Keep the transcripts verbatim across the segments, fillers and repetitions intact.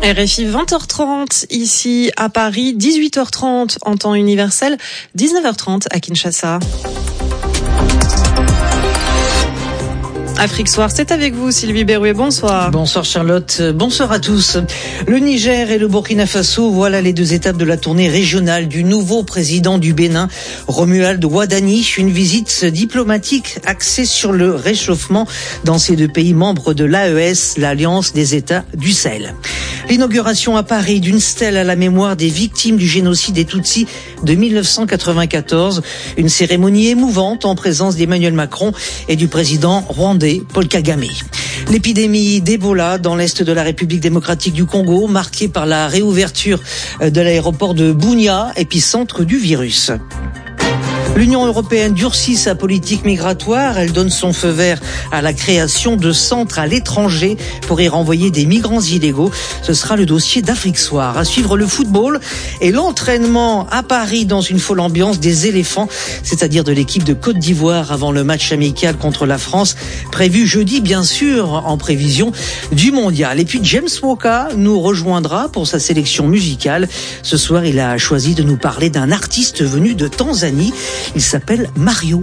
R F I vingt heures trente ici à Paris, dix-huit heures trente en temps universel, dix-neuf heures trente à Kinshasa. Afrique Soir, c'est avec vous Sylvie Berruet, bonsoir. Bonsoir Charlotte, bonsoir à tous. Le Niger et le Burkina Faso, voilà les deux étapes de la tournée régionale du nouveau président du Bénin, Romuald Wadani. Une visite diplomatique axée sur le réchauffement dans ces deux pays membres de l'A E S, l'Alliance des États du Sahel. L'inauguration à Paris d'une stèle à la mémoire des victimes du génocide des Tutsis de dix-neuf cent quatre-vingt-quatorze. Une cérémonie émouvante en présence d'Emmanuel Macron et du président rwandais Paul Kagame. L'épidémie d'Ebola dans l'est de la République démocratique du Congo, marquée par la réouverture de l'aéroport de Bunia, épicentre du virus. L'Union européenne durcit sa politique migratoire. Elle donne son feu vert à la création de centres à l'étranger pour y renvoyer des migrants illégaux. Ce sera le dossier d'Afrique Soir. À suivre le football et l'entraînement à Paris dans une folle ambiance des éléphants, c'est-à-dire de l'équipe de Côte d'Ivoire avant le match amical contre la France, prévu jeudi bien sûr en prévision du mondial. Et puis James Walker nous rejoindra pour sa sélection musicale. Ce soir, il a choisi de nous parler d'un artiste venu de Tanzanie. Il s'appelle Mario.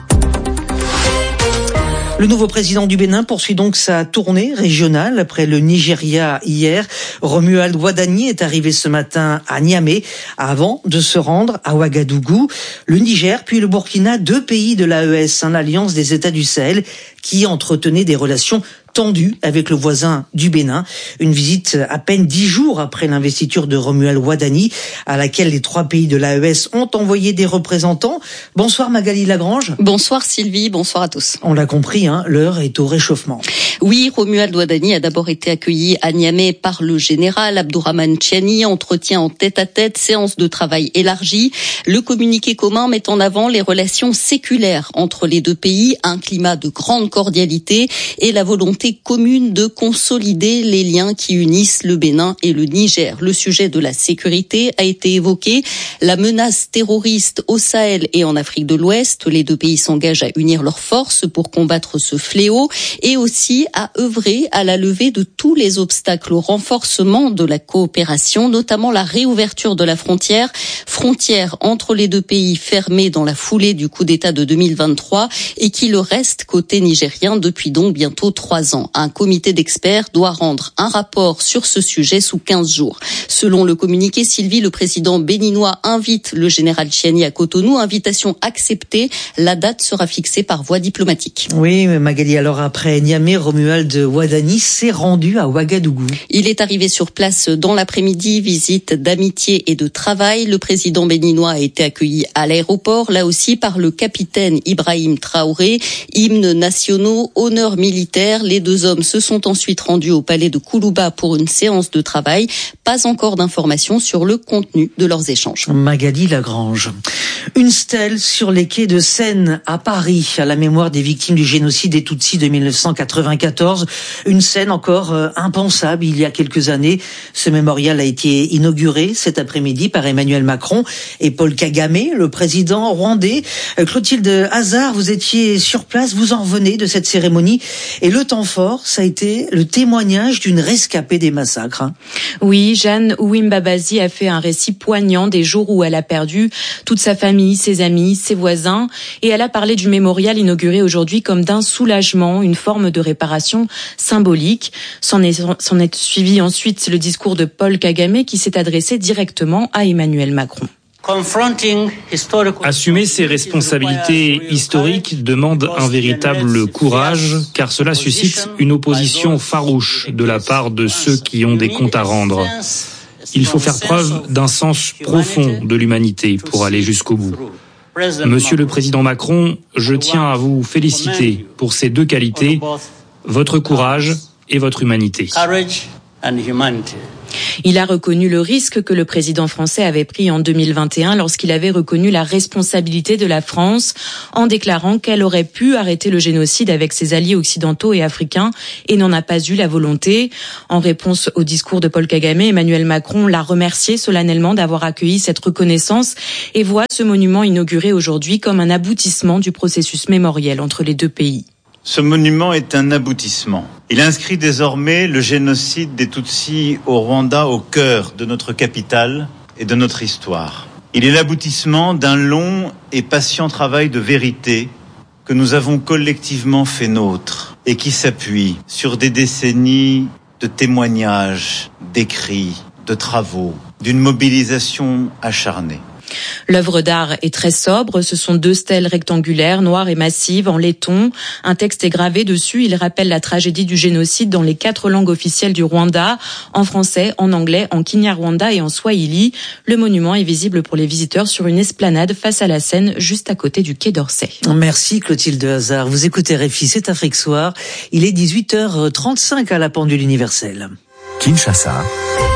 Le nouveau président du Bénin poursuit donc sa tournée régionale après le Nigeria hier. Romuald Wadani est arrivé ce matin à Niamey avant de se rendre à Ouagadougou. Le Niger puis le Burkina, deux pays de l'A E S, hein, l'Alliance des États du Sahel, qui entretenaient des relations tendu avec le voisin du Bénin. Une visite à peine dix jours après l'investiture de Romuald Wadani, à laquelle les trois pays de l'A E S ont envoyé des représentants. Bonsoir Magali Lagrange. Bonsoir Sylvie, bonsoir à tous. On l'a compris, hein, l'heure est au réchauffement. Oui, Romuald Wadani a d'abord été accueilli à Niamey par le général Abdourahmane Tiani, entretien en tête-à-tête, séance de travail élargie. Le communiqué commun met en avant les relations séculaires entre les deux pays, un climat de grande cordialité et la volonté commune de consolider les liens qui unissent le Bénin et le Niger. Le sujet de la sécurité a été évoqué. La menace terroriste au Sahel et en Afrique de l'Ouest. Les deux pays s'engagent à unir leurs forces pour combattre ce fléau et aussi à œuvrer à la levée de tous les obstacles au renforcement de la coopération, notamment la réouverture de la frontière. Frontière entre les deux pays fermée dans la foulée du coup d'État de deux mille vingt-trois et qui le reste côté nigérien depuis donc bientôt trois ans. Un comité d'experts doit rendre un rapport sur ce sujet sous quinze jours. Selon le communiqué, Sylvie, le président béninois invite le général Tiani à Cotonou. Invitation acceptée. La date sera fixée par voie diplomatique. Oui, Magali, alors après Niamey, Romuald Wadani s'est rendu à Ouagadougou. Il est arrivé sur place dans l'après-midi, visite d'amitié et de travail. Le président béninois a été accueilli à l'aéroport, là aussi par le capitaine Ibrahim Traoré. Hymnes nationaux, honneurs militaires. Les deux hommes se sont ensuite rendus au palais de Koulouba pour une séance de travail. Pas encore d'informations sur le contenu de leurs échanges. Magali Lagrange. Une stèle sur les quais de Seine à Paris, à la mémoire des victimes du génocide des Tutsis de dix-neuf cent quatre-vingt-quatorze. Une scène encore euh, impensable il y a quelques années. Ce mémorial a été inauguré cet après-midi par Emmanuel Macron et Paul Kagame, le président rwandais. Euh, Clotilde Hazard, vous étiez sur place, vous en revenez de cette cérémonie. Et le temps fort, ça a été le témoignage d'une rescapée des massacres. Hein. Oui, Jeanne Ouimbabazi a fait un récit poignant des jours où elle a perdu toute sa famille, ses amis, ses voisins. Et elle a parlé du mémorial inauguré aujourd'hui comme d'un soulagement, une forme de réparation symbolique. S'en est, s'en est suivi ensuite le discours de Paul Kagame qui s'est adressé directement à Emmanuel Macron. Assumer ses responsabilités historiques demande un véritable courage, car cela suscite une opposition farouche de la part de ceux qui ont des comptes à rendre. Il faut faire preuve d'un sens profond de l'humanité pour aller jusqu'au bout. Monsieur le Président Macron, je tiens à vous féliciter pour ces deux qualités, votre courage et votre humanité. Il a reconnu le risque que le président français avait pris en deux mille vingt et un lorsqu'il avait reconnu la responsabilité de la France en déclarant qu'elle aurait pu arrêter le génocide avec ses alliés occidentaux et africains et n'en a pas eu la volonté. En réponse au discours de Paul Kagame, Emmanuel Macron l'a remercié solennellement d'avoir accueilli cette reconnaissance et voit ce monument inauguré aujourd'hui comme un aboutissement du processus mémoriel entre les deux pays. Ce monument est un aboutissement. Il inscrit désormais le génocide des Tutsis au Rwanda au cœur de notre capitale et de notre histoire. Il est l'aboutissement d'un long et patient travail de vérité que nous avons collectivement fait nôtre et qui s'appuie sur des décennies de témoignages, d'écrits, de travaux, d'une mobilisation acharnée. L'œuvre d'art est très sobre. Ce sont deux stèles rectangulaires, noires et massives, en laiton. Un texte est gravé dessus. Il rappelle la tragédie du génocide dans les quatre langues officielles du Rwanda, en français, en anglais, en Kinyarwanda et en swahili. Le monument est visible pour les visiteurs sur une esplanade face à la Seine, juste à côté du quai d'Orsay. Merci Clotilde Hazard. Vous écoutez R F I, c'est Afrique Soir. Il est dix-huit heures trente-cinq à la pendule universelle. Kinshasa,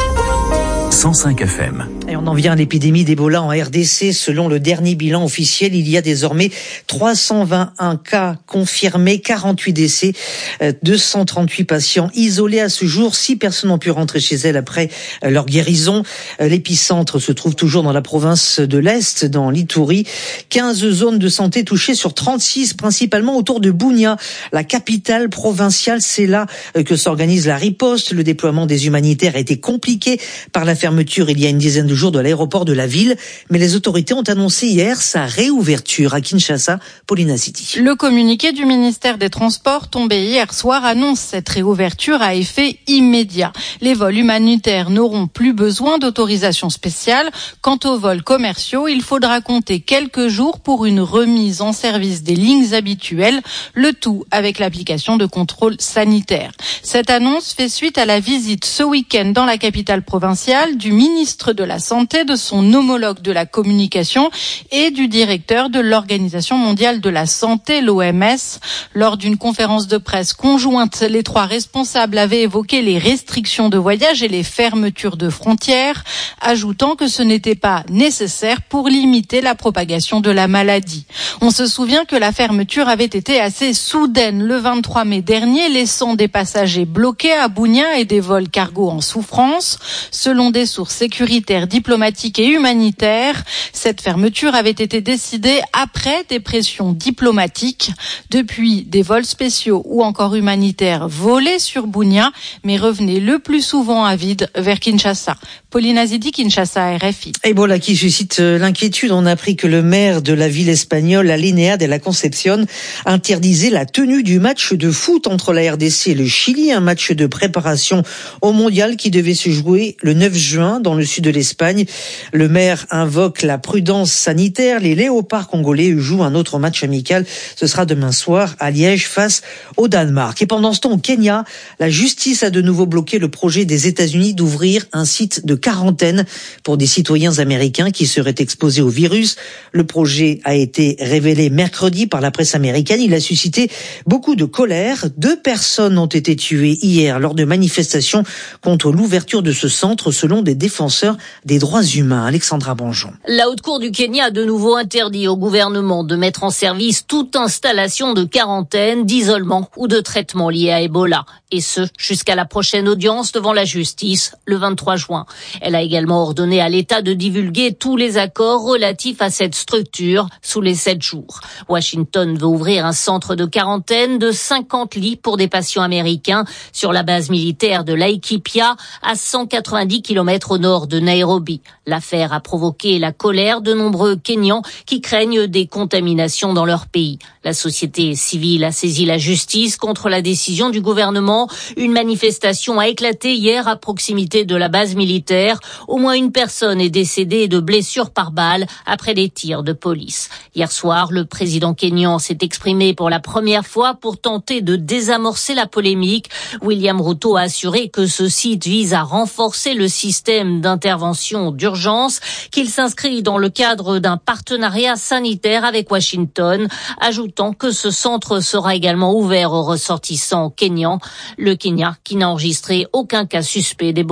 cent cinq F M. Et on en vient à l'épidémie d'Ebola en R D C. Selon le dernier bilan officiel, il y a désormais trois cent vingt et un cas confirmés, quarante-huit décès, deux cent trente-huit patients isolés à ce jour. Six personnes ont pu rentrer chez elles après leur guérison. L'épicentre se trouve toujours dans la province de l'Est, dans l'Ituri. quinze zones de santé touchées sur trente-six, principalement autour de Bunia, la capitale provinciale. C'est là que s'organise la riposte. Le déploiement des humanitaires a été compliqué par la fermeture il y a une dizaine de jours de l'aéroport de la ville, mais les autorités ont annoncé hier sa réouverture à Kinshasa. Paulina City. Le communiqué du ministère des Transports tombé hier soir annonce cette réouverture à effet immédiat. Les vols humanitaires n'auront plus besoin d'autorisation spéciale. Quant aux vols commerciaux, il faudra compter quelques jours pour une remise en service des lignes habituelles, le tout avec l'application de contrôles sanitaires. Cette annonce fait suite à la visite ce week-end dans la capitale provinciale du ministre de la Santé, de son homologue de la communication et du directeur de l'Organisation mondiale de la santé, l'O M S. Lors d'une conférence de presse conjointe, les trois responsables avaient évoqué les restrictions de voyage et les fermetures de frontières, ajoutant que ce n'était pas nécessaire pour limiter la propagation de la maladie. On se souvient que la fermeture avait été assez soudaine le vingt-trois mai dernier, laissant des passagers bloqués à Bunia et des vols cargo en souffrance. Selon des sources sécuritaires, diplomatiques et humanitaires, cette fermeture avait été décidée après des pressions diplomatiques. Depuis, des vols spéciaux ou encore humanitaires volaient sur Bunia, mais revenaient le plus souvent à vide vers Kinshasa. Pauline Azidi, Kinshasa, R F I. Ebola qui suscite l'inquiétude. On a appris que le maire de la ville espagnole, Alinea de la Concepción, interdisait la tenue du match de foot entre la R D C et le Chili, un match de préparation au mondial qui devait se jouer le neuf juin dans le sud de l'Espagne. Le maire invoque la prudence sanitaire. Les léopards congolais jouent un autre match amical. Ce sera demain soir à Liège face au Danemark. Et pendant ce temps, au Kenya, la justice a de nouveau bloqué le projet des États-Unis d'ouvrir un site de quarantaine pour des citoyens américains qui seraient exposés au virus. Le projet a été révélé mercredi par la presse américaine. Il a suscité beaucoup de colère. Deux personnes ont été tuées hier lors de manifestations contre l'ouverture de ce centre, selon des défenseurs des droits humains. Alexandra Bonjon. La Haute Cour du Kenya a de nouveau interdit au gouvernement de mettre en service toute installation de quarantaine, d'isolement ou de traitement lié à Ebola. Et ce, jusqu'à la prochaine audience devant la justice, le vingt-trois juin. Elle a également ordonné à l'État de divulguer tous les accords relatifs à cette structure sous les sept jours. Washington veut ouvrir un centre de quarantaine de cinquante lits pour des patients américains sur la base militaire de Laikipia, à cent quatre-vingt-dix kilomètres au nord de Nairobi. L'affaire a provoqué la colère de nombreux Kenyans qui craignent des contaminations dans leur pays. La société civile a saisi la justice contre la décision du gouvernement. Une manifestation a éclaté hier à proximité de la base militaire. Au moins une personne est décédée de blessures par balle après des tirs de police. Hier soir, le président kényan s'est exprimé pour la première fois pour tenter de désamorcer la polémique. William Ruto a assuré que ce site vise à renforcer le système d'intervention d'urgence, qu'il s'inscrit dans le cadre d'un partenariat sanitaire avec Washington, ajoutant que ce centre sera également ouvert aux ressortissants kenyans. Le Kenya qui n'a enregistré aucun cas suspect d'Ebola.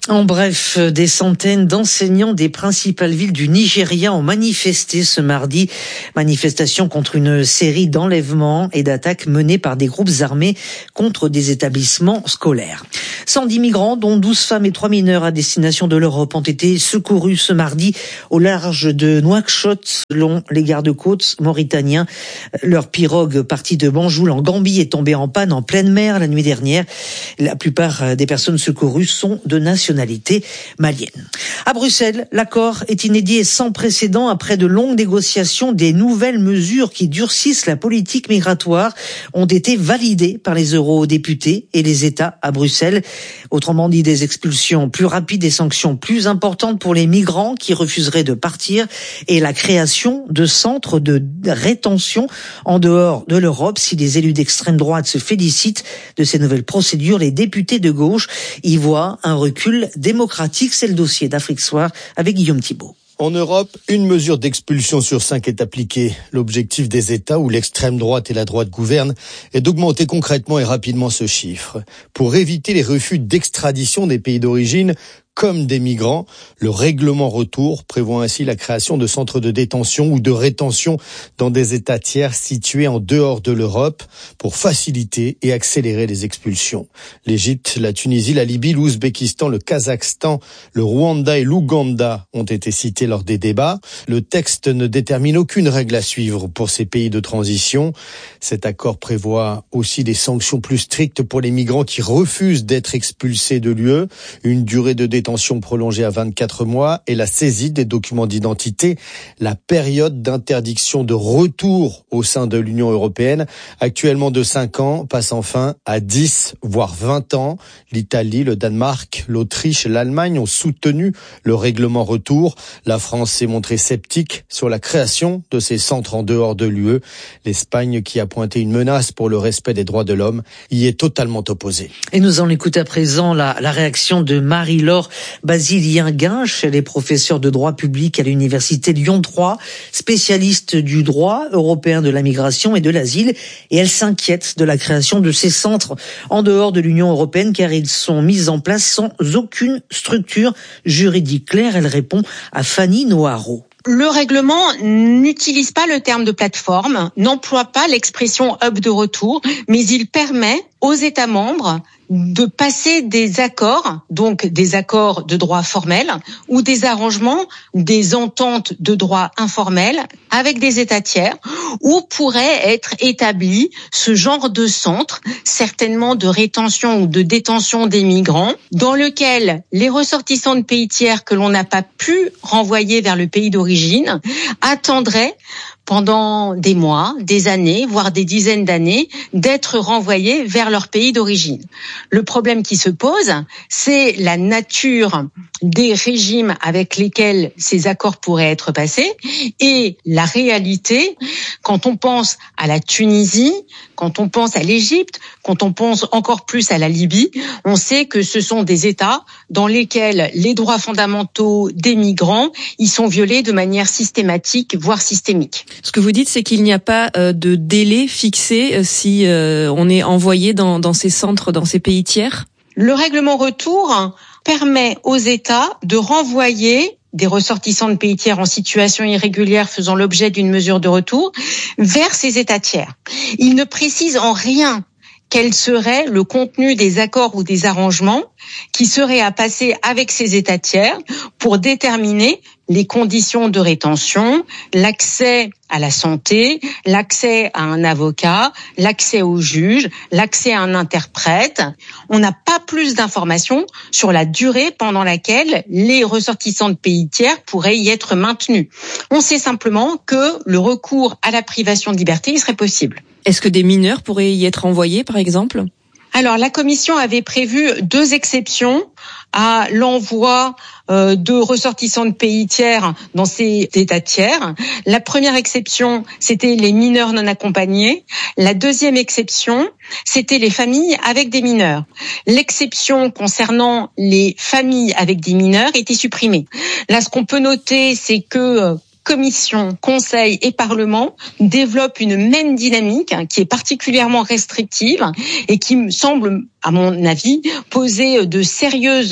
En bref, des centaines d'enseignants des principales villes du Nigeria ont manifesté ce mardi. Manifestation contre une série d'enlèvements et d'attaques menées par des groupes armés contre des établissements scolaires. cent dix migrants, dont douze femmes et trois mineurs à destination de l'Europe, ont été secourus ce mardi au large de Nouakchott, selon les gardes-côtes mauritaniens. Leur pirogue partie de Banjul en Gambie est tombée en panne en pleine mer la nuit dernière. La plupart des personnes secourues sont de nationalité malienne. À Bruxelles, l'accord est inédit et sans précédent après de longues négociations. Des nouvelles mesures qui durcissent la politique migratoire ont été validées par les eurodéputés et les États à Bruxelles. Autrement dit, des expulsions plus rapides, des sanctions plus importantes pour les migrants qui refuseraient de partir et la création de centres de rétention en dehors de l'Europe. Si les élus d'extrême droite se félicitent de ces nouvelles procédures, les députés de gauche y voient un recul démocratique. C'est le dossier d'Afrique Soir avec Guillaume Thibault. En Europe, une mesure d'expulsion sur cinq est appliquée. L'objectif des États où l'extrême droite et la droite gouvernent est d'augmenter concrètement et rapidement ce chiffre. Pour éviter les refus d'extradition des pays d'origine, comme des migrants, le règlement retour prévoit ainsi la création de centres de détention ou de rétention dans des États tiers situés en dehors de l'Europe pour faciliter et accélérer les expulsions. L'Égypte, la Tunisie, la Libye, l'Ouzbékistan, le Kazakhstan, le Rwanda et l'Ouganda ont été cités lors des débats. Le texte ne détermine aucune règle à suivre pour ces pays de transition. Cet accord prévoit aussi des sanctions plus strictes pour les migrants qui refusent d'être expulsés de l'U E, une durée de détention prolongée à vingt-quatre mois et la saisie des documents d'identité. La période d'interdiction de retour au sein de l'Union européenne, actuellement de cinq ans, passe enfin à dix, voire vingt ans. L'Italie, le Danemark, l'Autriche et l'Allemagne ont soutenu le règlement retour. La France s'est montrée sceptique sur la création de ces centres en dehors de l'U E. L'Espagne, qui a pointé une menace pour le respect des droits de l'homme, y est totalement opposée. Et nous en écoutons à présent la, la réaction de Marie-Laure Basilien-Guinche. Elle est professeure de droit public à l'université Lyon trois, spécialiste du droit européen de la migration et de l'asile, et elle s'inquiète de la création de ces centres en dehors de l'Union européenne car ils sont mis en place sans aucune structure juridique claire. Elle répond à Fanny Noharo. Le règlement n'utilise pas le terme de plateforme, n'emploie pas l'expression hub de retour, mais il permet aux États membres de passer des accords, donc des accords de droit formel ou des arrangements, des ententes de droit informel avec des États tiers où pourrait être établi ce genre de centre, certainement de rétention ou de détention des migrants, dans lequel les ressortissants de pays tiers que l'on n'a pas pu renvoyer vers le pays d'origine attendraient pendant des mois, des années, voire des dizaines d'années, d'être renvoyés vers leur pays d'origine. Le problème qui se pose, c'est la nature des régimes avec lesquels ces accords pourraient être passés et la réalité, quand on pense à la Tunisie, quand on pense à l'Égypte, quand on pense encore plus à la Libye, on sait que ce sont des États dans lesquels les droits fondamentaux des migrants, ils sont violés de manière systématique, voire systémique. Ce que vous dites, c'est qu'il n'y a pas euh, de délai fixé euh, si euh, on est envoyé dans, dans ces centres, dans ces pays tiers ? Le règlement retour permet aux États de renvoyer des ressortissants de pays tiers en situation irrégulière faisant l'objet d'une mesure de retour vers ces États tiers. Il ne précise en rien quel serait le contenu des accords ou des arrangements qui seraient à passer avec ces États tiers pour déterminer les conditions de rétention, l'accès à la santé, l'accès à un avocat, l'accès au juge, l'accès à un interprète. On n'a pas plus d'informations sur la durée pendant laquelle les ressortissants de pays tiers pourraient y être maintenus. On sait simplement que le recours à la privation de liberté y serait possible. Est-ce que des mineurs pourraient y être envoyés, par exemple ? Alors, la Commission avait prévu deux exceptions à l'envoi euh, de ressortissants de pays tiers dans ces États tiers. La première exception, c'était les mineurs non accompagnés. La deuxième exception, c'était les familles avec des mineurs. L'exception concernant les familles avec des mineurs était supprimée. Là, ce qu'on peut noter, c'est que Commission, Conseil et Parlement développent une même dynamique qui est particulièrement restrictive et qui me semble, à mon avis, poser de sérieuses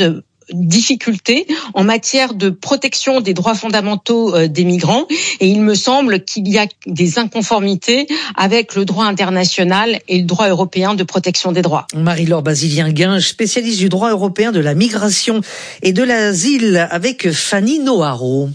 difficultés en matière de protection des droits fondamentaux euh, des migrants et il me semble qu'il y a des inconformités avec le droit international et le droit européen de protection des droits. Marie-Laure Basilien-Guinge, spécialiste du droit européen de la migration et de l'asile avec Fanny Noharo.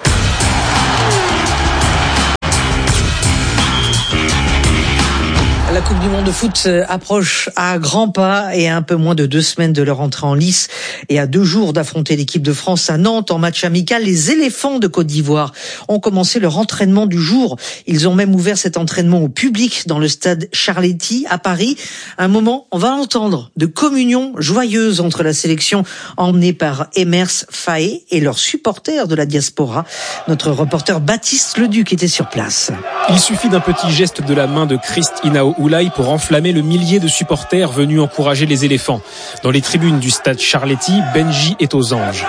La Coupe du Monde de foot approche à grands pas et à un peu moins de deux semaines de leur entrée en lice et à deux jours d'affronter l'équipe de France à Nantes en match amical. Les éléphants de Côte d'Ivoire ont commencé leur entraînement du jour. Ils ont même ouvert cet entraînement au public dans le stade Charletti à Paris. Un moment, on va l'entendre, de communion joyeuse entre la sélection emmenée par Emers Faé et leurs supporters de la diaspora. Notre reporter Baptiste Leduc était sur place. Il suffit d'un petit geste de la main de Christ Inao Oulaï pour enflammer le millier de supporters venus encourager les éléphants. Dans les tribunes du stade Charletti, Benji est aux anges.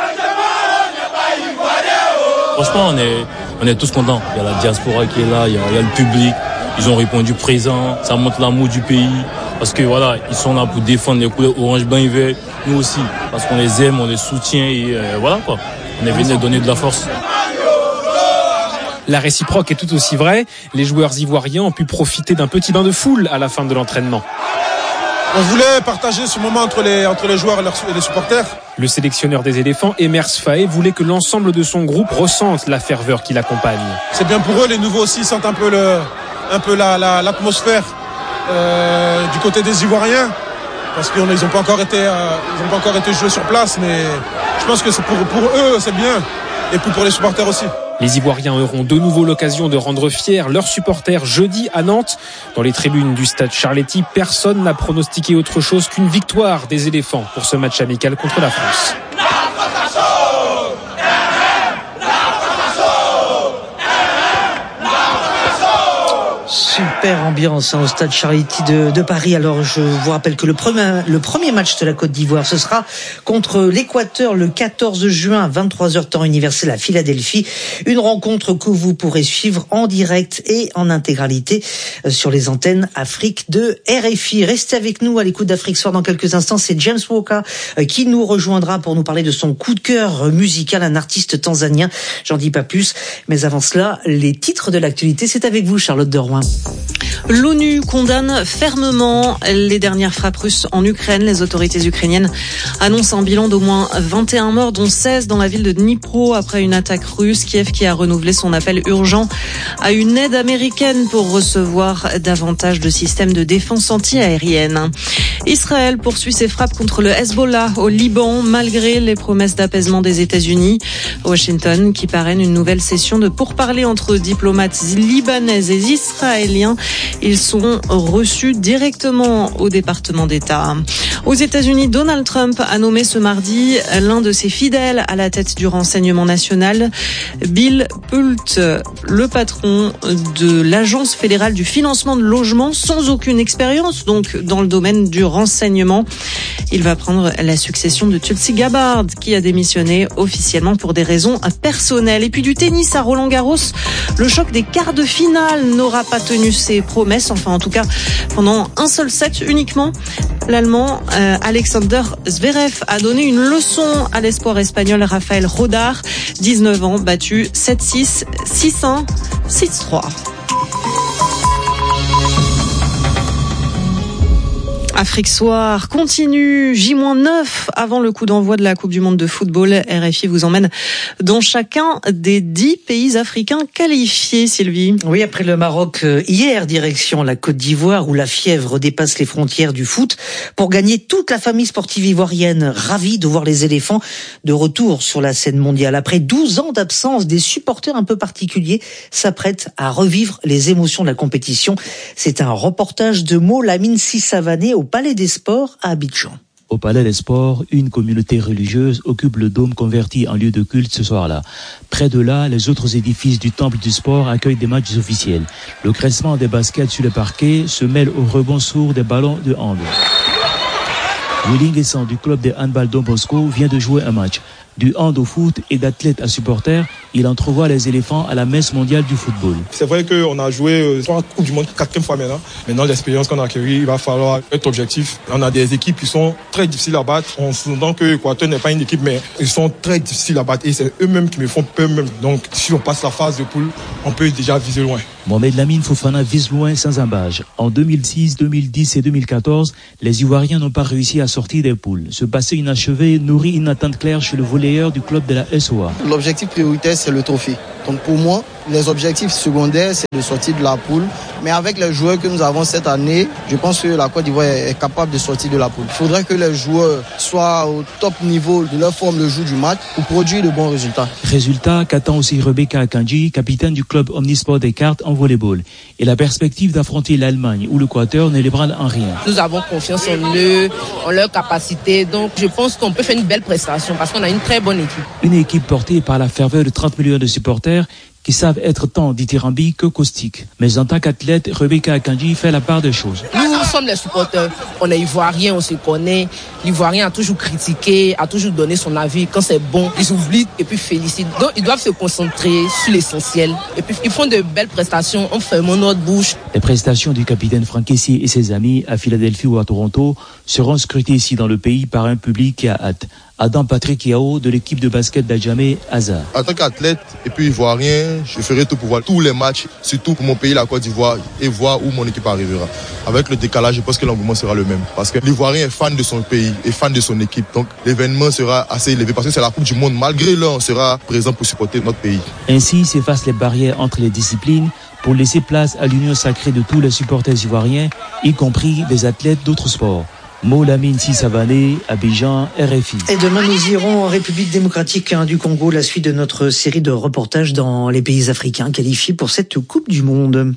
Franchement, on est, on est tous contents. Il y a la diaspora qui est là, il y a, il y a le public. Ils ont répondu présent. Ça montre l'amour du pays. Parce que voilà, ils sont là pour défendre les couleurs orange, blanc et vert. Nous aussi. Parce qu'on les aime, on les soutient et euh, voilà quoi. On est venu donner de la force. La réciproque est tout aussi vraie. Les joueurs ivoiriens ont pu profiter d'un petit bain de foule à la fin de l'entraînement. On voulait partager ce moment entre les, entre les joueurs et, leurs, et les supporters. Le sélectionneur des éléphants, Emers Faé, voulait que l'ensemble de son groupe ressente la ferveur qui l'accompagne. C'est bien pour eux, les nouveaux aussi sentent un peu, le, un peu la, la, l'atmosphère euh, du côté des Ivoiriens. Parce qu'ils n'ont pas encore été, euh, ils n'ont pas encore été joués sur place, mais je pense que c'est pour, pour eux, c'est bien. Et puis pour les supporters aussi. Les Ivoiriens auront de nouveau l'occasion de rendre fiers leurs supporters jeudi à Nantes. Dans les tribunes du stade Charletti, personne n'a pronostiqué autre chose qu'une victoire des éléphants pour ce match amical contre la France. Super ambiance hein, au stade Charletti de, de Paris. Alors je vous rappelle que le premier, le premier match de la Côte d'Ivoire, ce sera contre l'Équateur le quatorze juin à vingt-trois heures temps universel à Philadelphie. Une rencontre que vous pourrez suivre en direct et en intégralité sur les antennes Afrique de R F I. Restez avec nous à l'écoute d'Afrique Soir dans quelques instants. C'est James Walker qui nous rejoindra pour nous parler de son coup de cœur musical, un artiste tanzanien. J'en dis pas plus, mais avant cela, les titres de l'actualité. C'est avec vous, Charlotte de Rouen. L'ONU condamne fermement les dernières frappes russes en Ukraine. Les autorités ukrainiennes annoncent un bilan d'au moins vingt et un morts, dont seize dans la ville de Dnipro après une attaque russe. Kiev qui a renouvelé son appel urgent à une aide américaine pour recevoir davantage de systèmes de défense anti-aérienne. Israël poursuit ses frappes contre le Hezbollah au Liban malgré les promesses d'apaisement des États-Unis. Washington qui parraine une nouvelle session de pourparlers entre diplomates libanais et israéliens. Ils sont reçus directement au département d'État. Aux États-Unis, Donald Trump a nommé ce mardi l'un de ses fidèles à la tête du renseignement national, Bill Pult, le patron de l'Agence fédérale du financement de logement, sans aucune expérience donc dans le domaine du renseignement. Il va prendre la succession de Tulsi Gabbard, qui a démissionné officiellement pour des raisons personnelles. Et puis du tennis à Roland-Garros, le choc des quarts de finale n'aura pas tenu ses promesses, enfin en tout cas pendant un seul set uniquement. L'Allemand euh, Alexander Zverev a donné une leçon à l'espoir espagnol Rafael Rodar, dix-neuf ans, battu sept six, six un, six trois. Afrique Soir continue, J neuf avant le coup d'envoi de la Coupe du Monde de football. R F I vous emmène dans chacun des dix pays africains qualifiés, Sylvie. Oui, après le Maroc hier, direction la Côte d'Ivoire où la fièvre dépasse les frontières du foot pour gagner toute la famille sportive ivoirienne, ravie de voir les éléphants de retour sur la scène mondiale. Après douze ans d'absence, des supporters un peu particuliers s'apprêtent à revivre les émotions de la compétition. C'est un reportage de Mo Lamine Sissavané au Palais des Sports à Abidjan. Au Palais des Sports, une communauté religieuse occupe le dôme converti en lieu de culte ce soir-là. Près de là, les autres édifices du temple du sport accueillent des matchs officiels. Le crissement des baskets sur le parquet se mêle au rebond sourd des ballons de hand. Willing Essan du club de handball Don Bosco vient de jouer un match. Du hand au foot et d'athlètes à supporters, il entrevoit les éléphants à la messe mondiale du football. C'est vrai qu'on a joué trois Coupes du Monde, quatrième fois maintenant. Maintenant, l'expérience qu'on a acquérie, il va falloir être objectif. On a des équipes qui sont très difficiles à battre. On s'entend que l'Équateur n'est pas une équipe, mais ils sont très difficiles à battre. Et c'est eux-mêmes qui me font peur même. Donc, si on passe la phase de poule, on peut déjà viser loin. Mohamed Lamine Fofana vise loin sans embâche. En deux mille six, deux mille dix et deux mille quatorze, les Ivoiriens n'ont pas réussi à sortir des poules. Ce passé inachevé nourrit une attente claire chez le volleyeur du club de la S O A. L'objectif prioritaire, c'est le trophée. Donc pour moi, les objectifs secondaires, c'est de sortir de la poule. Mais avec les joueurs que nous avons cette année, je pense que la Côte d'Ivoire est capable de sortir de la poule. Il faudrait que les joueurs soient au top niveau de leur forme le jour du match pour produire de bons résultats. Résultat qu'attend aussi Rebecca Akanji, capitaine du club Omnisport des cartes en volleyball. Et la perspective d'affronter l'Allemagne ou l'Équateur ne l'ébranle en rien. Nous avons confiance en eux, en leur capacité. Donc je pense qu'on peut faire une belle prestation parce qu'on a une très bonne équipe. Une équipe portée par la ferveur de trente millions de supporters qui savent être tant dithyrambiques que caustiques. Mais en tant qu'athlète, Rebecca Akanji fait la part des choses. Nous sommes les supporters. On est Ivoiriens, on se connaît. L'Ivoirien a toujours critiqué, a toujours donné son avis. Quand c'est bon, ils oublient et puis félicitent. Donc ils doivent se concentrer sur l'essentiel. Et puis ils font de belles prestations en fermant notre bouche. Les prestations du capitaine Franck Kessié et ses amis à Philadelphie ou à Toronto seront scrutées ici dans le pays par un public qui a hâte. Adam Patrick Yao de l'équipe de basket d'Adjamé Hazard. En tant qu'athlète et puis ivoirien, je ferai tout pour voir tous les matchs, surtout pour mon pays, la Côte d'Ivoire, et voir où mon équipe arrivera. Avec le décalage, je pense que l'engouement sera le même. Parce que l'Ivoirien est fan de son pays et fan de son équipe. Donc l'événement sera assez élevé parce que c'est la Coupe du Monde. Malgré l'heure, on sera présent pour supporter notre pays. Ainsi s'effacent les barrières entre les disciplines pour laisser place à l'union sacrée de tous les supporters ivoiriens, y compris des athlètes d'autres sports. Molamine Sissavané, Abidjan, R F I. Et demain, nous irons en République démocratique du Congo, la suite de notre série de reportages dans les pays africains qualifiés pour cette Coupe du Monde.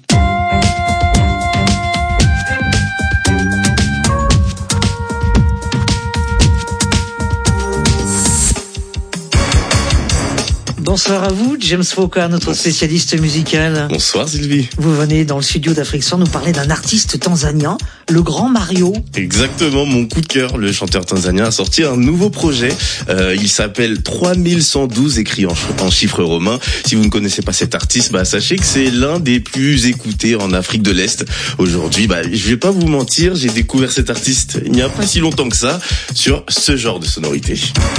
Bonsoir à vous, James Foka, notre spécialiste musical. Bonsoir Sylvie. Vous venez dans le studio d'Afrique Soir nous parler d'un artiste tanzanien, le Grand Mario. Exactement, mon coup de cœur. Le chanteur tanzanien a sorti un nouveau projet. Euh, il s'appelle trois mille cent douze, écrit en, en chiffres romains. Si vous ne connaissez pas cet artiste, bah sachez que c'est l'un des plus écoutés en Afrique de l'Est. Aujourd'hui, bah je vais pas vous mentir, j'ai découvert cet artiste il n'y a pas si longtemps que ça sur ce genre de sonorité.